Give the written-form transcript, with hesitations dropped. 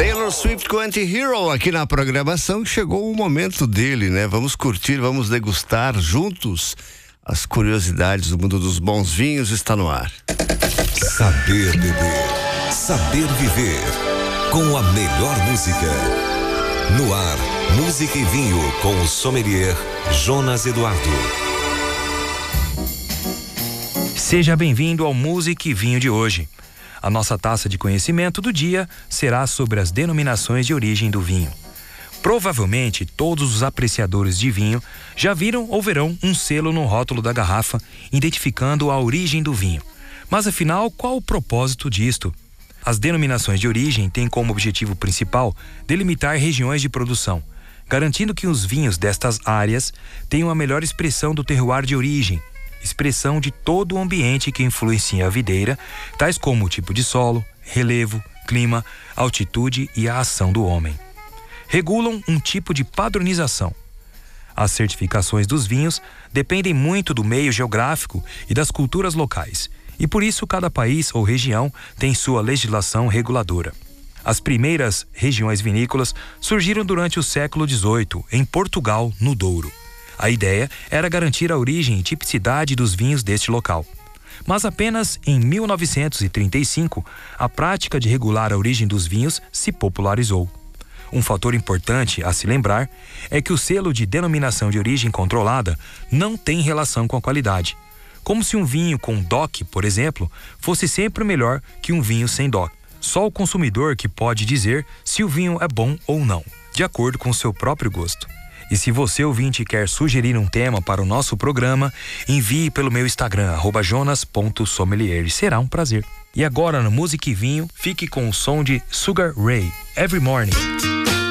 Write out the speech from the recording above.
Taylor Swift com Anti-Hero aqui na programação. Chegou o momento dele, né? Vamos curtir, vamos degustar juntos as curiosidades do mundo dos bons vinhos. Está no ar. Saber beber, saber viver, com a melhor música. No ar, Música e Vinho com o sommelier Jonas Eduardo. Seja bem-vindo ao Música e Vinho de hoje. A nossa taça de conhecimento do dia será sobre as denominações de origem do vinho. Provavelmente todos os apreciadores de vinho já viram ou verão um selo no rótulo da garrafa identificando a origem do vinho. Mas afinal, qual o propósito disto? As denominações de origem têm como objetivo principal delimitar regiões de produção, garantindo que os vinhos destas áreas tenham a melhor expressão do terroir de origem, expressão de todo o ambiente que influencia a videira, tais como o tipo de solo, relevo, clima, altitude e a ação do homem. Regulam um tipo de padronização. As certificações dos vinhos dependem muito do meio geográfico e das culturas locais, e por isso cada país ou região tem sua legislação reguladora. As primeiras regiões vinícolas surgiram durante o século XVIII, em Portugal, no Douro. A ideia era garantir a origem e tipicidade dos vinhos deste local. Mas apenas em 1935, a prática de regular a origem dos vinhos se popularizou. Um fator importante a se lembrar é que o selo de denominação de origem controlada não tem relação com a qualidade. Como se um vinho com DOC, por exemplo, fosse sempre melhor que um vinho sem DOC. Só o consumidor que pode dizer se o vinho é bom ou não, de acordo com o seu próprio gosto. E se você, ouvinte, quer sugerir um tema para o nosso programa, envie pelo meu Instagram, @jonas.sommelier. Será um prazer. E agora, no Música e Vinho, fique com o som de Sugar Ray, Every Morning.